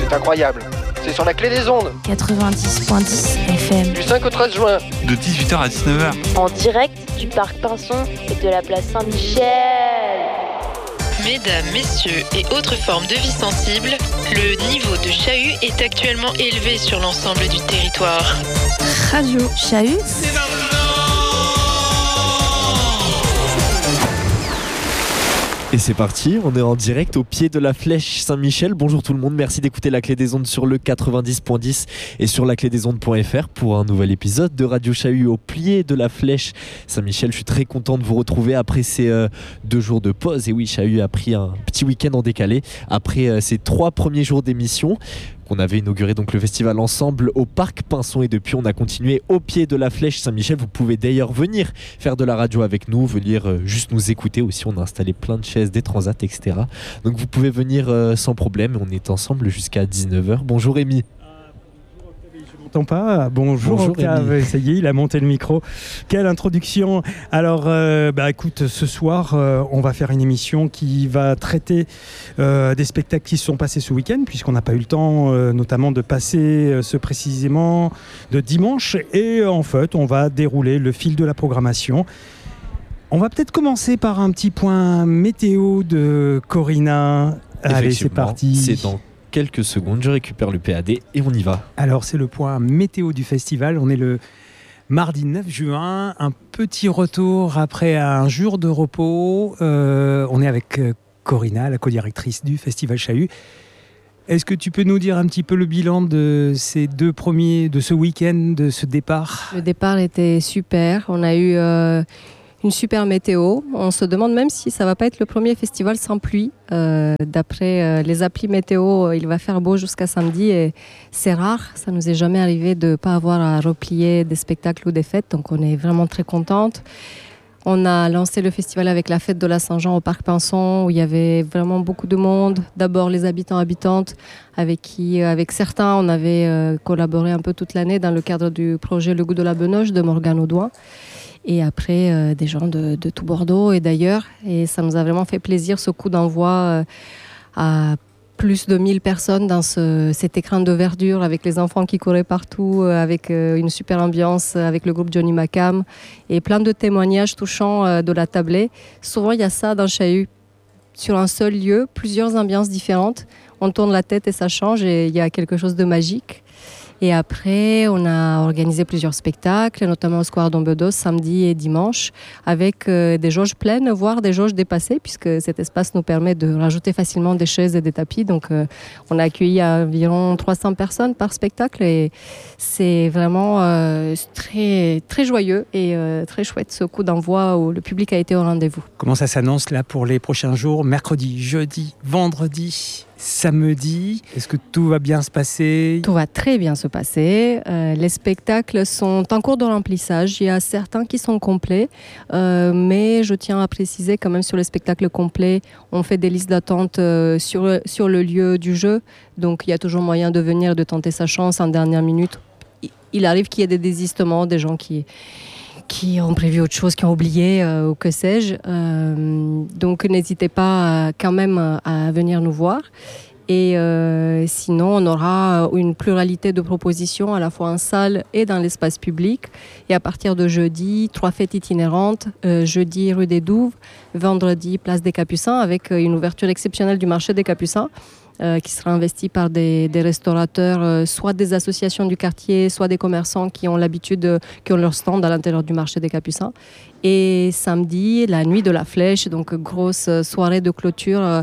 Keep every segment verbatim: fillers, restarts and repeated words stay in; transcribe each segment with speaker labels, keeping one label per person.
Speaker 1: C'est incroyable. C'est sur la clé des ondes.
Speaker 2: quatre-vingt-dix point dix F M.
Speaker 1: Du cinq au treize juin.
Speaker 3: De dix-huit heures à dix-neuf heures.
Speaker 4: En direct du parc Pinson et de la place Saint-Michel.
Speaker 5: Mesdames, messieurs et autres formes de vie sensible, le niveau de chahut est actuellement élevé sur l'ensemble du territoire.
Speaker 2: Radio Chahut.
Speaker 6: Et c'est parti, on est en direct au pied de la flèche Saint-Michel. Bonjour tout le monde, merci d'écouter La Clé des Ondes sur le quatre-vingt-dix point dix et sur la clé des ondes point f r pour un nouvel épisode de Radio Chahut au pied de la flèche Saint-Michel. Je suis très content de vous retrouver après ces euh, deux jours de pause. Et oui, Chahut a pris un petit week-end en décalé après euh, ces trois premiers jours d'émission. On avait inauguré donc le festival ensemble au parc Pinson et depuis on a continué au pied de la flèche Saint-Michel. Vous pouvez d'ailleurs venir faire de la radio avec nous, venir euh, juste nous écouter aussi. On a installé plein de chaises, des transats, et cetera. Donc vous pouvez venir euh, sans problème. On est ensemble jusqu'à dix-neuf heures. Bonjour Rémi.
Speaker 7: Pas. Bonjour,
Speaker 6: Bonjour
Speaker 7: Octave, ça y est, il a monté le micro. Quelle introduction. Alors, euh, bah, écoute, ce soir, euh, on va faire une émission qui va traiter euh, des spectacles qui se sont passés ce week-end, puisqu'on n'a pas eu le temps, euh, notamment, de passer euh, ce précisément de dimanche. Et en fait, on va dérouler le fil de la programmation. On va peut-être commencer par un petit point météo de Corinna. Allez, c'est parti.
Speaker 6: C'est dans quelques secondes, je récupère le P A D et on y va.
Speaker 7: Alors c'est le point météo du festival, on est le mardi neuf juin, un petit retour après un jour de repos, euh, on est avec Corinna, la co-directrice du festival Chahut. Est-ce que tu peux nous dire un petit peu le bilan de ces deux premiers, de ce week-end, de ce départ ?
Speaker 8: Le départ était super, on a eu euh, une super météo. On se demande même si ça va pas être le premier festival sans pluie. Euh, d'après euh, les applis météo, il va faire beau jusqu'à samedi et c'est rare. Ça nous est jamais arrivé de pas avoir à replier des spectacles ou des fêtes. Donc on est vraiment très contente. On a lancé le festival avec la fête de la Saint-Jean au parc Pinson où il y avait vraiment beaucoup de monde. D'abord les habitants habitantes avec qui, avec certains, on avait euh, collaboré un peu toute l'année dans le cadre du projet Le Goût de la Benoche de Morgane Audouin. Et après, euh, des gens de, de tout Bordeaux et d'ailleurs. Et ça nous a vraiment fait plaisir, ce coup d'envoi euh, à plus de mille personnes dans ce, cet écran de verdure avec les enfants qui couraient partout, euh, avec euh, une super ambiance, avec le groupe Johnny Macam et plein de témoignages touchants euh, de la tablée. Souvent, il y a ça dans Chahut. Sur un seul lieu, plusieurs ambiances différentes. On tourne la tête et ça change et il y a quelque chose de magique. Et après, on a organisé plusieurs spectacles, notamment au Square d'Ombedos, samedi et dimanche, avec euh, des jauges pleines, voire des jauges dépassées, puisque cet espace nous permet de rajouter facilement des chaises et des tapis. Donc, euh, on a accueilli environ trois cents personnes par spectacle et c'est vraiment euh, très, très joyeux et euh, très chouette ce coup d'envoi où le public a été au rendez-vous.
Speaker 7: Comment ça s'annonce là pour les prochains jours ? Mercredi, jeudi, vendredi, samedi, est-ce que tout va bien se passer ?
Speaker 8: Tout va très bien se passer. Euh, les spectacles sont en cours de remplissage. Il y a certains qui sont complets, euh, mais je tiens à préciser quand même sur les spectacles complets, on fait des listes d'attente euh, sur, sur le lieu du jeu. Donc il y a toujours moyen de venir, de tenter sa chance en dernière minute. Il arrive qu'il y ait des désistements, des gens qui... qui ont prévu autre chose, qui ont oublié euh, ou que sais-je. Euh, donc n'hésitez pas euh, quand même euh, à venir nous voir. Et euh, sinon, on aura une pluralité de propositions à la fois en salle et dans l'espace public. Et à partir de jeudi, trois fêtes itinérantes. Euh, jeudi, rue des Douves. Vendredi, place des Capucins, avec une ouverture exceptionnelle du marché des Capucins. Euh, qui sera investi par des, des restaurateurs, euh, soit des associations du quartier, soit des commerçants qui ont l'habitude, euh, qui ont leur stand à l'intérieur du marché des Capucins. Et samedi, la nuit de la Flèche, donc grosse soirée de clôture, euh,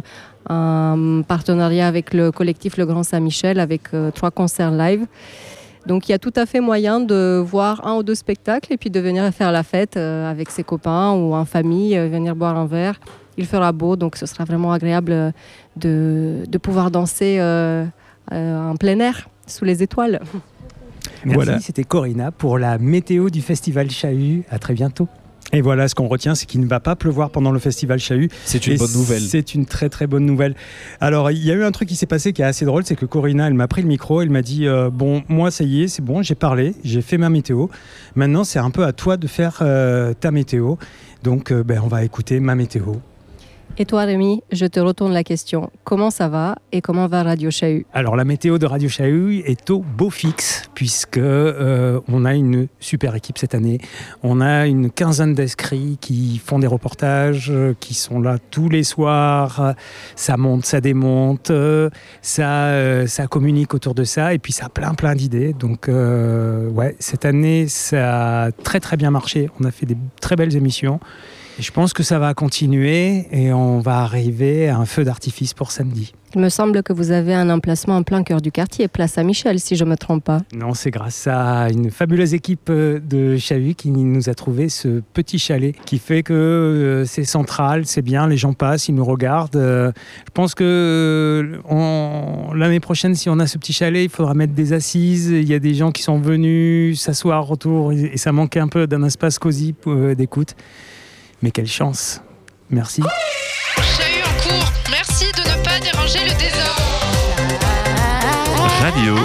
Speaker 8: en partenariat avec le collectif Le Grand Saint-Michel, avec euh, trois concerts live. Donc il y a tout à fait moyen de voir un ou deux spectacles et puis de venir faire la fête euh, avec ses copains ou en famille, euh, venir boire un verre. Il fera beau, donc ce sera vraiment agréable de, de pouvoir danser euh, euh, en plein air, sous les étoiles.
Speaker 7: Merci, voilà. C'était Corinna pour la météo du Festival Chahut. À très bientôt. Et voilà, ce qu'on retient, c'est qu'il ne va pas pleuvoir pendant le Festival Chahut.
Speaker 6: C'est une
Speaker 7: et
Speaker 6: bonne nouvelle.
Speaker 7: C'est une très très bonne nouvelle. Alors, il y a eu un truc qui s'est passé qui est assez drôle, c'est que Corinna, elle m'a pris le micro, elle m'a dit euh, « Bon, moi, ça y est, c'est bon, j'ai parlé, j'ai fait ma météo. Maintenant, c'est un peu à toi de faire euh, ta météo. Donc, euh, ben, on va écouter ma météo. »
Speaker 8: Et toi, Rémi, je te retourne la question. Comment ça va et comment va Radio Chahut ?
Speaker 7: Alors, la météo de Radio Chahut est au beau fixe, puisque euh, on a une super équipe cette année. On a une quinzaine d'inscrits qui font des reportages, euh, qui sont là tous les soirs. Ça monte, ça démonte, euh, ça, euh, ça communique autour de ça, et puis ça a plein, plein d'idées. Donc, euh, ouais, cette année, ça a très, très bien marché. On a fait des très belles émissions. Et je pense que ça va continuer et on va arriver à un feu d'artifice pour samedi.
Speaker 8: Il me semble que vous avez un emplacement en plein cœur du quartier, place Saint-Michel, si je ne me trompe pas.
Speaker 7: Non, c'est grâce à une fabuleuse équipe de Chahut qui nous a trouvé ce petit chalet qui fait que c'est central, c'est bien, les gens passent, ils nous regardent. Je pense que on, l'année prochaine, si on a ce petit chalet, il faudra mettre des assises. Il y a des gens qui sont venus s'asseoir autour et ça manquait un peu d'un espace cosy d'écoute. Mais quelle chance. Merci.
Speaker 5: Chahut en cours. Merci de ne pas déranger le désordre.
Speaker 3: Radio.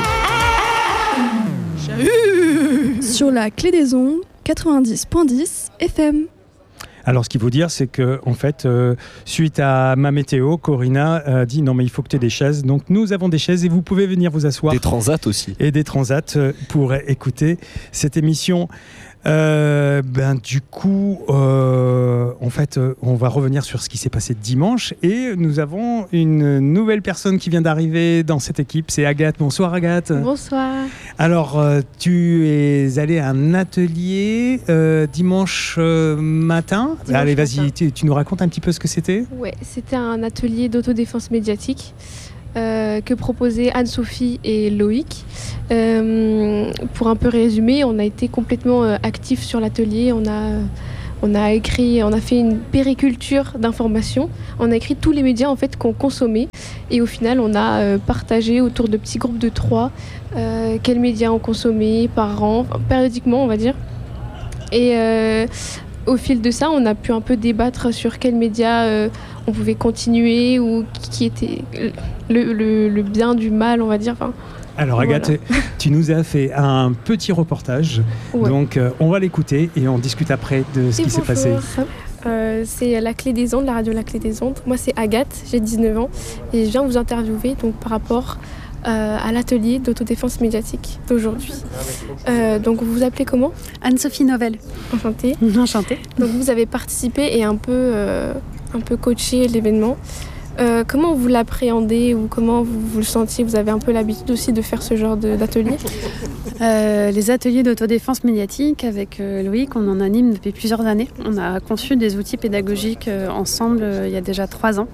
Speaker 2: Chahut sur la clé des ondes, quatre-vingt-dix virgule dix F M.
Speaker 7: Alors, ce qu'il faut dire, c'est que, en fait, euh, suite à ma météo, Corinna a dit non, mais il faut que tu aies des chaises. Donc, nous avons des chaises et vous pouvez venir vous asseoir.
Speaker 6: Des transats aussi.
Speaker 7: Et des transats pour écouter cette émission. Euh, ben du coup, euh, en fait, euh, on va revenir sur ce qui s'est passé dimanche et nous avons une nouvelle personne qui vient d'arriver dans cette équipe. C'est Agathe. Bonsoir Agathe.
Speaker 9: Bonsoir.
Speaker 7: Alors, euh, tu es allée à un atelier euh, dimanche euh, matin.
Speaker 9: Dimanche
Speaker 7: Allez, vas-y,
Speaker 9: matin.
Speaker 7: tu, tu nous racontes un petit peu ce que c'était ?
Speaker 9: Ouais, c'était un atelier d'autodéfense médiatique euh, que proposaient Anne-Sophie et Loïc. Euh, pour un peu résumer, on a été complètement euh, actifs sur l'atelier. On a, on a écrit, on a fait une périculture d'informations. On a écrit tous les médias en fait qu'on consommait. Et au final, on a euh, partagé autour de petits groupes de trois euh, quels médias on consommait par an, enfin, périodiquement, on va dire. Et euh, au fil de ça, on a pu un peu débattre sur quels médias euh, on pouvait continuer ou qui était le, le, le bien du mal, on va dire. Enfin,
Speaker 7: Alors Agathe,
Speaker 9: voilà.
Speaker 7: Tu nous as fait un petit reportage,
Speaker 9: Ouais.
Speaker 7: donc euh, on va l'écouter et on discute après de ce
Speaker 9: Et
Speaker 7: qui s'est passé.
Speaker 9: bonjour. Euh, c'est la clé des ondes, la radio La Clé des ondes. Moi c'est Agathe, j'ai dix-neuf ans et je viens vous interviewer donc, par rapport euh, à l'atelier d'autodéfense médiatique d'aujourd'hui. Euh, donc vous vous appelez comment ?
Speaker 10: Anne-Sophie Novelle.
Speaker 9: Enchantée.
Speaker 10: Enchantée.
Speaker 9: Donc vous avez participé et un peu, euh, un peu coaché l'événement. Euh, comment vous l'appréhendez ou comment vous, vous le sentiez ? Vous avez un peu l'habitude aussi de faire ce genre de, d'atelier ?
Speaker 10: Euh, les ateliers d'autodéfense médiatique avec euh, Loïc, on en anime depuis plusieurs années. On a conçu des outils pédagogiques euh, ensemble euh, il y a déjà trois ans.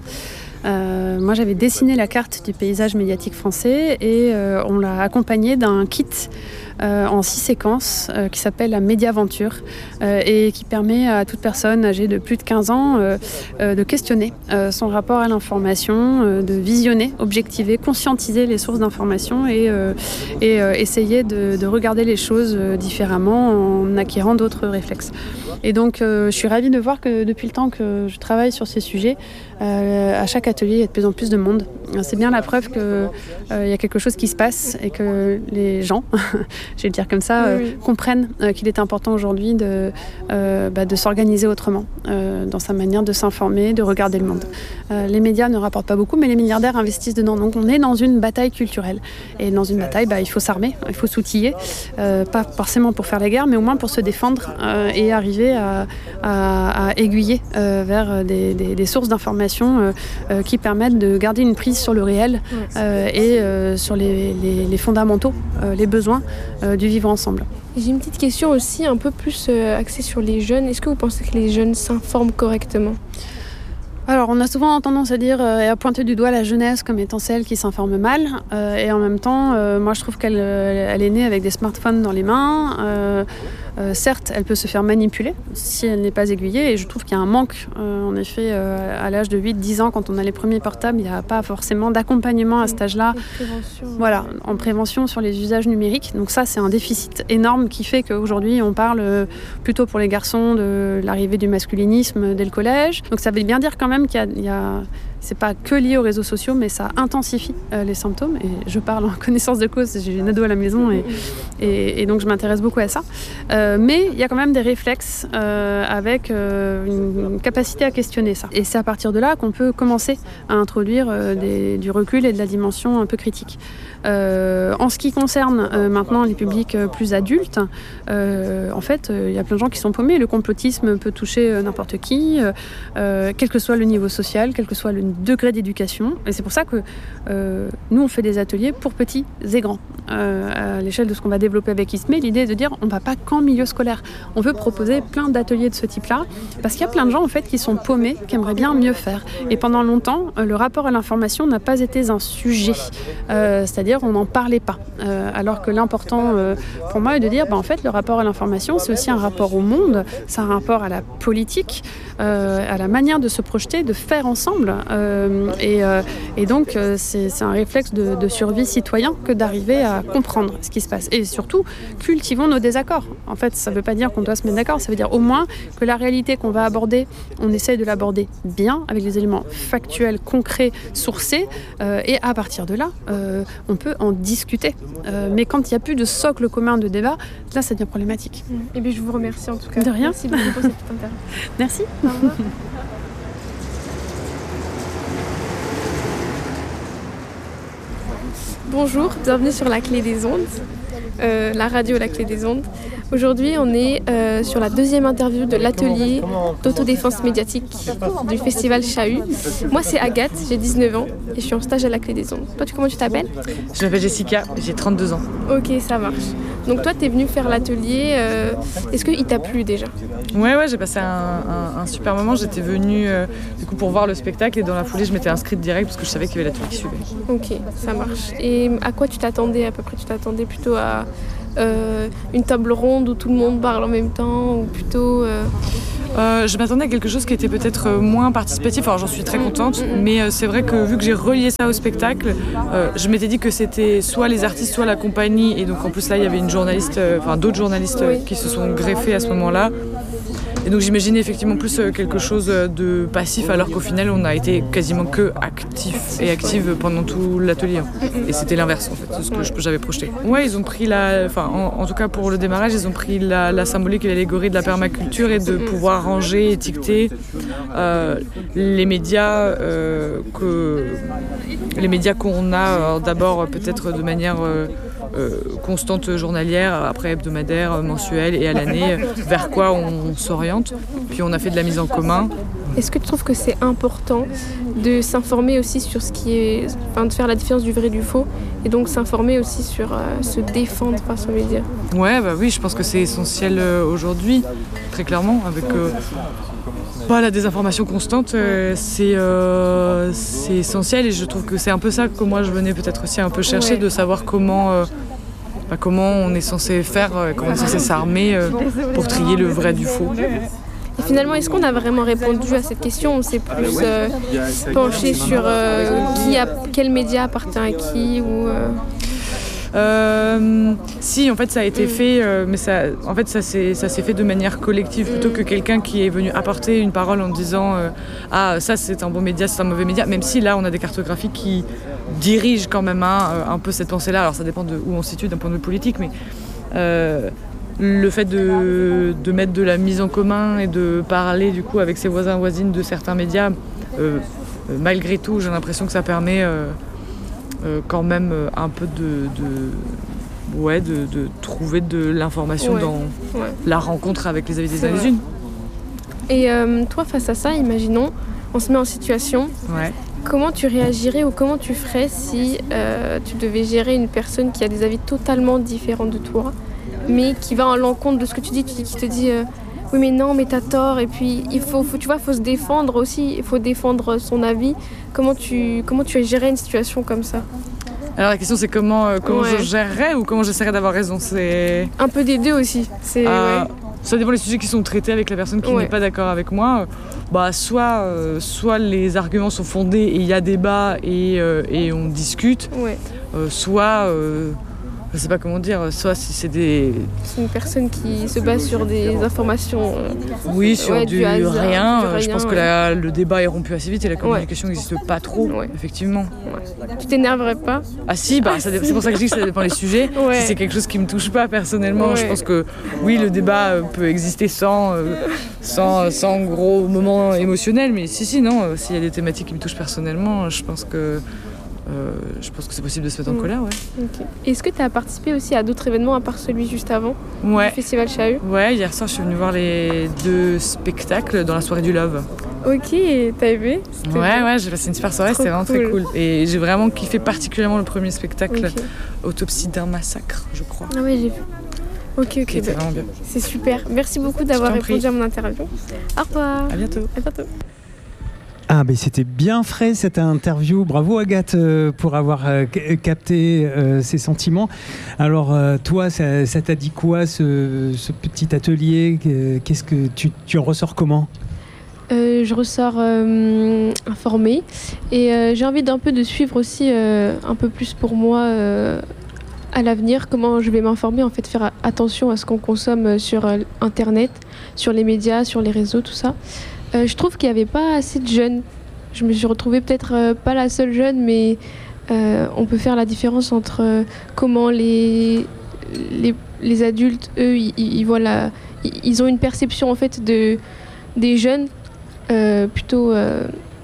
Speaker 10: Euh, moi j'avais dessiné la carte du paysage médiatique français et euh, on l'a accompagné d'un kit euh, en six séquences euh, qui s'appelle la Médiaventure euh, et qui permet à toute personne âgée de plus de quinze ans euh, euh, de questionner euh, son rapport à l'information, euh, de visionner, objectiver, conscientiser les sources d'information et, euh, et euh, essayer de, de regarder les choses euh, différemment en acquérant d'autres réflexes. Et donc euh, je suis ravie de voir que depuis le temps que je travaille sur ces sujets, euh, à chaque atelier il y a de plus en plus de monde. C'est bien la preuve qu'il euh, y a quelque chose qui se passe et que les gens, je vais le dire comme ça, euh,
Speaker 9: Oui, oui.
Speaker 10: comprennent euh, qu'il est important aujourd'hui de, euh, bah, de s'organiser autrement euh, dans sa manière de s'informer, de regarder le monde. Euh, les médias ne rapportent pas beaucoup, mais les milliardaires investissent dedans. Donc on est dans une bataille culturelle. Et dans une bataille, bah, il faut s'armer, il faut s'outiller, euh, pas forcément pour faire la guerre, mais au moins pour se défendre euh, et arriver à, à, à aiguiller euh, vers des, des, des sources d'information euh, euh, qui permettent de garder une prise sur le réel euh, et euh, sur les, les, les fondamentaux, euh, les besoins euh, du vivre ensemble.
Speaker 9: J'ai une petite question aussi un peu plus euh, axée sur les jeunes. Est-ce que vous pensez que les jeunes s'informent correctement ?
Speaker 10: Alors, on a souvent tendance à dire euh, et à pointer du doigt la jeunesse comme étant celle qui s'informe mal. Euh, et en même temps, euh, moi, je trouve qu'elle euh, elle est née avec des smartphones dans les mains. Euh, euh, certes, elle peut se faire manipuler si elle n'est pas aiguillée. Et je trouve qu'il y a un manque, euh, en effet, euh, à l'âge de huit dix ans, quand on a les premiers portables, il n'y a pas forcément d'accompagnement à cet âge-là. Voilà, en prévention sur les usages numériques. Donc ça, c'est un déficit énorme qui fait qu'aujourd'hui, on parle euh, plutôt pour les garçons de l'arrivée du masculinisme dès le collège. Donc ça veut bien dire quand même qu'il y a, il y a c'est pas que lié aux réseaux sociaux, mais ça intensifie euh, les symptômes. Et je parle en connaissance de cause, j'ai une ado à la maison et, et, et donc je m'intéresse beaucoup à ça. Euh, mais il y a quand même des réflexes euh, avec euh, une, une capacité à questionner ça. Et c'est à partir de là qu'on peut commencer à introduire euh, des, du recul et de la dimension un peu critique. Euh, en ce qui concerne euh, maintenant les publics euh, plus adultes, euh, en fait, il euh, y a plein de gens qui sont paumés. Le complotisme peut toucher euh, n'importe qui, euh, euh, quel que soit le niveau social, quel que soit le degré d'éducation. Et c'est pour ça que euh, nous, on fait des ateliers pour petits et grands. Euh, à l'échelle de ce qu'on va développer avec ISME, l'idée est de dire on ne va pas qu'en milieu scolaire. On veut proposer plein d'ateliers de ce type-là, parce qu'il y a plein de gens en fait, qui sont paumés, qui aimeraient bien mieux faire. Et pendant longtemps, euh, le rapport à l'information n'a pas été un sujet. Euh, c'est-à-dire on n'en parlait pas. Euh, alors que l'important euh, pour moi est de dire bah, en fait, le rapport à l'information, c'est aussi un rapport au monde, c'est un rapport à la politique, euh, à la manière de se projeter, de faire ensemble. Euh, et, euh, et donc, euh, c'est, c'est un réflexe de, de survie citoyen que d'arriver à comprendre ce qui se passe. Et surtout, cultivons nos désaccords. En fait, ça ne veut pas dire qu'on doit se mettre d'accord, ça veut dire au moins que la réalité qu'on va aborder, on essaie de l'aborder bien, avec des éléments factuels, concrets, sourcés, euh, et à partir de là, euh, on peut en discuter. Euh, mais quand il n'y a plus de socle commun de débat, là, ça devient problématique.
Speaker 9: Et bien, je vous remercie en tout cas.
Speaker 10: De rien.
Speaker 9: Merci beaucoup pour cette interview.
Speaker 10: Merci.
Speaker 9: Au revoir. Bonjour, bienvenue sur la Clé des Ondes, euh, la radio La Clé des Ondes. Aujourd'hui, on est euh, sur la deuxième interview de l'atelier d'autodéfense médiatique du festival Chahut. Moi, c'est Agathe, j'ai dix-neuf ans et je suis en stage à la Clé des Ondes. Toi, tu, comment tu t'appelles ?
Speaker 11: Je m'appelle Jessica, j'ai trente-deux ans.
Speaker 9: Ok, ça marche. Donc toi, tu es venue faire l'atelier. Euh, est-ce qu'il t'a plu déjà ?
Speaker 11: Ouais, ouais, j'ai passé un, un, un super moment. J'étais venue euh, du coup, pour voir le spectacle et dans la foulée, je m'étais inscrite direct parce que je savais qu'il y avait l'atelier qui suivait.
Speaker 9: Ok, ça marche. Et à quoi tu t'attendais à peu près ? Tu t'attendais plutôt à euh, une table ronde où tout le monde parle en même temps ou plutôt... Euh...
Speaker 11: Euh, je m'attendais à quelque chose qui était peut-être moins participatif, alors j'en suis très contente, mais euh, c'est vrai que vu que j'ai relié ça au spectacle, euh, je m'étais dit que c'était soit les artistes, soit la compagnie, et donc en plus là il y avait une journaliste, euh, enfin d'autres journalistes euh, qui se sont greffés à ce moment-là. Et donc j'imaginais effectivement plus quelque chose de passif, alors qu'au final on a été quasiment que actif et active pendant tout l'atelier. Et c'était l'inverse en fait, de ce que j'avais projeté. Ouais, ils ont pris la, enfin en, en tout cas pour le démarrage, ils ont pris la, la symbolique et l'allégorie de la permaculture et de pouvoir ranger, étiqueter euh, les médias euh, que les médias qu'on a euh, d'abord peut-être de manière euh, Euh, constante journalière, après hebdomadaire, mensuelle et à l'année, vers quoi on, on s'oriente. Puis on a fait de la mise en commun.
Speaker 9: Est-ce que tu trouves que c'est important de s'informer aussi sur ce qui est... Enfin, de faire la différence du vrai et du faux, et donc s'informer aussi sur euh, se défendre face aux médias ?
Speaker 11: Ouais, bah oui, je pense que c'est essentiel euh, aujourd'hui, très clairement, avec... Euh, Bah, la désinformation constante, euh, c'est, euh, c'est essentiel et je trouve que c'est un peu ça que moi je venais peut-être aussi un peu chercher, ouais. De savoir comment, euh, bah, comment on est censé faire, euh, comment on est censé s'armer euh, pour trier le vrai du faux.
Speaker 9: Et finalement, est-ce qu'on a vraiment répondu à cette question ? On s'est plus euh, penché sur euh, qui a, quel média appartient à qui ou, euh...
Speaker 11: Euh, si en fait ça a été fait euh, mais ça, en fait ça s'est, ça s'est fait de manière collective plutôt que quelqu'un qui est venu apporter une parole en disant euh, ah ça c'est un bon média, c'est un mauvais média, même si là on a des cartographies qui dirigent quand même hein, un peu cette pensée là, alors ça dépend de où on se situe d'un point de vue politique, mais euh, le fait de, de mettre de la mise en commun et de parler du coup avec ses voisins et voisines de certains médias, euh, malgré tout j'ai l'impression que ça permet euh, Euh, quand même euh, un peu de, de, ouais, de, de trouver de l'information ouais. dans ouais. la rencontre avec les avis des uns et des unes.
Speaker 9: Et euh, toi, face à ça, imaginons, on se met en situation,
Speaker 11: ouais.
Speaker 9: Comment tu réagirais ou comment tu ferais si euh, tu devais gérer une personne qui a des avis totalement différents de toi, mais qui va à l'encontre de ce que tu dis, qui te dit euh, oui mais non mais t'as tort, et puis il faut, faut tu vois faut se défendre aussi, il faut défendre son avis. Comment tu comment tu as géré une situation comme ça?
Speaker 11: Alors la question c'est comment euh, comment
Speaker 9: ouais.
Speaker 11: je gérerais ou comment j'essaierais d'avoir raison, c'est
Speaker 9: un peu des deux aussi. C'est
Speaker 11: euh,
Speaker 9: ouais.
Speaker 11: Ça dépend des sujets qui sont traités avec la personne qui ouais. n'est pas d'accord avec moi. Bah soit euh, soit les arguments sont fondés et il y a débat et euh, et on discute.
Speaker 9: Ouais.
Speaker 11: Euh, soit euh, je sais pas comment dire, soit c'est des...
Speaker 9: C'est une personne qui se base sur des informations... Euh,
Speaker 11: oui, sur
Speaker 9: ouais,
Speaker 11: du,
Speaker 9: du, hasard,
Speaker 11: rien.
Speaker 9: du rien.
Speaker 11: Je pense
Speaker 9: ouais.
Speaker 11: que la, le débat est rompu assez vite et la communication n'existe ouais. pas trop, ouais. effectivement.
Speaker 9: Ouais. Tu t'énerverais pas?
Speaker 11: Ah si, bah, ça, c'est pour ça que je dis que ça dépend des sujets.
Speaker 9: Ouais.
Speaker 11: Si c'est quelque chose qui me touche pas personnellement, ouais. je pense que oui, le débat peut exister sans, euh, sans, sans gros moments émotionnels, mais si, si, non, euh, s'il y a des thématiques qui me touchent personnellement, je pense que... Euh, je pense que c'est possible de se mettre en colère, ouais.
Speaker 9: Okay. Est-ce que tu as participé aussi à d'autres événements à part celui juste avant,
Speaker 11: ouais.
Speaker 9: du Festival Chahut?
Speaker 11: Ouais, hier soir je suis venue voir les deux spectacles dans la soirée du Love.
Speaker 9: Ok, t'as aimé?
Speaker 11: C'était Ouais, bien. ouais, j'ai passé une super soirée, c'était vraiment cool. très cool. Et j'ai vraiment kiffé particulièrement le premier spectacle, okay. Autopsie d'un massacre, je crois.
Speaker 9: Ah ouais, j'ai vu. Ok, ok,
Speaker 11: bah, vraiment bien.
Speaker 9: C'est super. Merci beaucoup d'avoir répondu à mon interview. Au revoir.
Speaker 11: À bientôt.
Speaker 9: À bientôt.
Speaker 7: Ah, mais c'était bien frais cette interview. Bravo Agathe euh, pour avoir euh, capté euh, ces sentiments. Alors euh, toi, ça, ça t'a dit quoi ce, ce petit atelier? Qu'est-ce que tu, tu en ressors comment?
Speaker 9: euh, Je ressors euh, informée et euh, j'ai envie d'un peu de suivre aussi euh, un peu plus pour moi euh, à l'avenir comment je vais m'informer, en fait faire attention à ce qu'on consomme sur euh, internet, sur les médias, sur les réseaux, tout ça. Euh, je trouve qu'il n'y avait pas assez de jeunes. Je me suis retrouvée peut-être euh, pas la seule jeune, mais euh, on peut faire la différence entre euh, comment les, les, les adultes, eux, ils, ils, voient la, ils ont une perception en fait de, des jeunes euh, plutôt euh,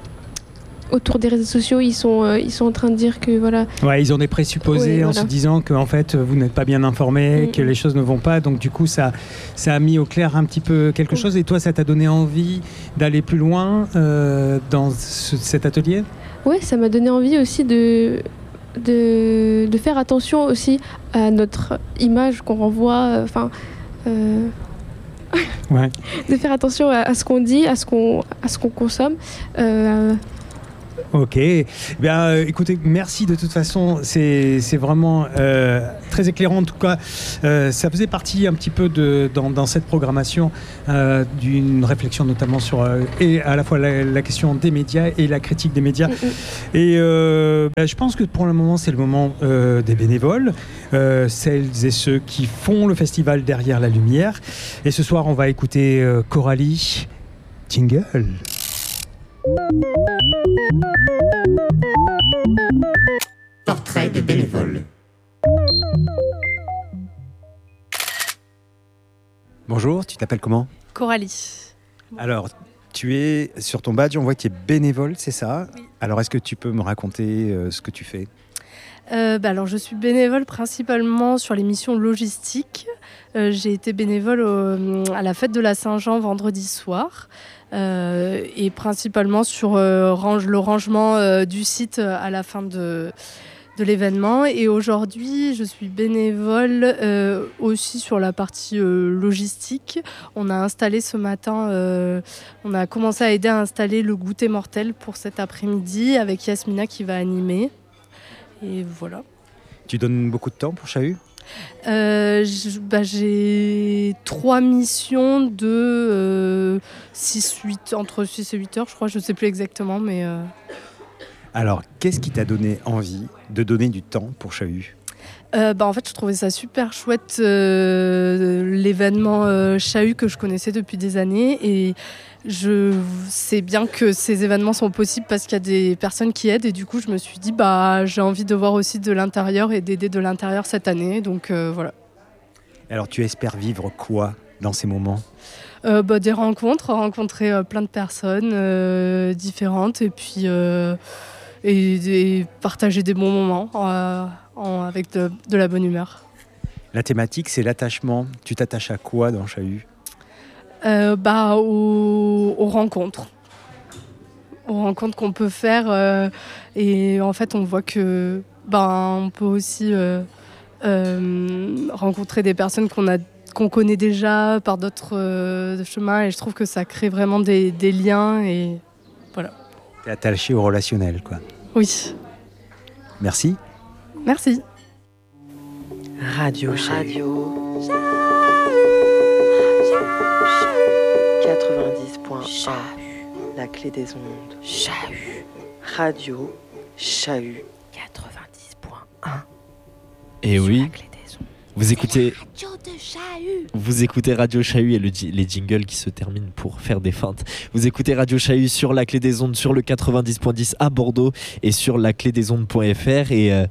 Speaker 9: autour des réseaux sociaux. Ils sont, euh, ils sont en train de dire que voilà.
Speaker 7: Ouais, ils ont des présupposés ouais, en voilà. se disant que en fait vous n'êtes pas bien informés, mmh. que les choses ne vont pas. Donc du coup ça, ça a mis au clair un petit peu quelque mmh. chose. Et toi, ça t'a donné envie d'aller plus loin euh, dans ce, cet atelier?
Speaker 9: Ouais, ça m'a donné envie aussi de, de, de faire attention aussi à notre image qu'on renvoie. Enfin. Euh,
Speaker 7: ouais.
Speaker 9: De faire attention à, à ce qu'on dit, à ce qu'on, à ce qu'on consomme. Euh,
Speaker 7: Ok, bien, euh, écoutez, merci de toute façon, c'est, c'est vraiment euh, très éclairant en tout cas. Euh, ça faisait partie un petit peu de, dans, dans cette programmation euh, d'une réflexion notamment sur euh, et à la fois la, la question des médias et la critique des médias. Mm-hmm. Et euh, ben, je pense que pour le moment, c'est le moment euh, des bénévoles, euh, celles et ceux qui font le festival Derrière la Lumière. Et ce soir, on va écouter euh, Coralie. Jingle.
Speaker 3: Portrait de bénévole.
Speaker 12: Bonjour, tu t'appelles comment?
Speaker 13: Coralie.
Speaker 12: Alors, tu es sur ton badge, on voit que tu es bénévole, c'est ça?
Speaker 13: Oui.
Speaker 12: Alors, est-ce que tu peux me raconter euh, ce que tu fais?
Speaker 13: Euh, bah alors, je suis bénévole principalement sur les missions logistiques. Euh, j'ai été bénévole au, à la fête de la Saint-Jean vendredi soir euh, et principalement sur euh, range, le rangement euh, du site à la fin de, de l'événement. Et aujourd'hui, je suis bénévole euh, aussi sur la partie euh, logistique. On a installé ce matin, euh, on a commencé à aider à installer le goûter mortel pour cet après-midi avec Yasmina qui va animer. Et voilà.
Speaker 12: Tu donnes beaucoup de temps pour Chahut?
Speaker 13: euh, j- bah, J'ai trois missions de euh, six huit, entre six et huit heures, je crois, je ne sais plus exactement. Mais euh...
Speaker 12: Alors, qu'est-ce qui t'a donné envie de donner du temps pour Chahut?
Speaker 13: Euh, bah, en fait, je trouvais ça super chouette, euh, l'événement euh, Chahut que je connaissais depuis des années. Et je sais bien que ces événements sont possibles parce qu'il y a des personnes qui aident. Et du coup, je me suis dit, bah, j'ai envie de voir aussi de l'intérieur et d'aider de l'intérieur cette année. Donc euh, voilà.
Speaker 12: Alors, tu espères vivre quoi dans ces moments?
Speaker 13: euh, bah, Des rencontres, rencontrer euh, plein de personnes euh, différentes et puis euh, et, et partager des bons moments euh, en, avec de, de la bonne humeur.
Speaker 12: La thématique, c'est l'attachement. Tu t'attaches à quoi dans Chahut?
Speaker 13: euh, bah, aux, aux rencontres. Aux rencontres qu'on peut faire. Euh, et en fait, on voit que bah, on peut aussi euh, euh, rencontrer des personnes qu'on a qu'on connaît déjà par d'autres euh, chemins. Et je trouve que ça crée vraiment des, des liens. Et voilà.
Speaker 12: T'es attaché au relationnel, quoi.
Speaker 13: Oui.
Speaker 12: Merci.
Speaker 13: Merci.
Speaker 14: Radio Radio quatre-vingt-dix point un, la clé des ondes. Chahut. Radio Chahut quatre-vingt-dix point un.
Speaker 6: Et oui.
Speaker 14: La clé des
Speaker 6: Vous écoutez,
Speaker 3: Radio de Chahut.
Speaker 6: vous écoutez Radio Chahut et le, les jingles qui se terminent pour faire des feintes. Vous écoutez Radio Chahut sur la clé des ondes, sur le quatre-vingt-dix point dix à Bordeaux et sur la clé des ondes point f r. Et euh,